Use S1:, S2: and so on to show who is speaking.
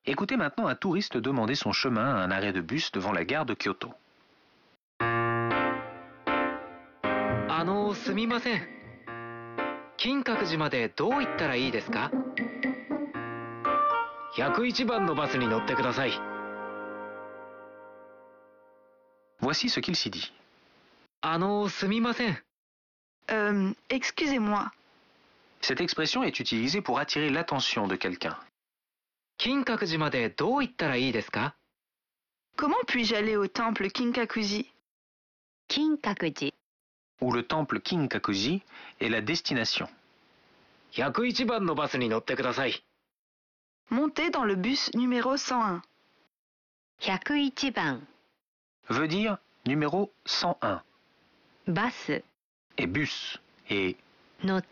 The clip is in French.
S1: Écoutez maintenant un touriste demander son chemin à un arrêt de bus devant la gare de Kyoto.
S2: すみません。金閣寺までどう行ったらいいですか？101番のバスに乗ってください。
S1: Voici ce qu'il s'y dit.
S2: すみません。
S3: Excusez-moi.
S1: Cette expression est utilisée pour attirer l'attention de quelqu'un.
S2: 金閣寺までどう行ったらいいですか？
S3: Comment puis-je aller au temple Kinkakuji?
S4: 金閣寺
S1: Où le temple Kinkakuji est la destination.
S2: 101番のバスに乗ってください。
S3: Montez dans le bus numéro 101.
S4: 101番
S1: Veut dire numéro 101.
S4: バス
S1: Et bus. Et
S4: 乗っ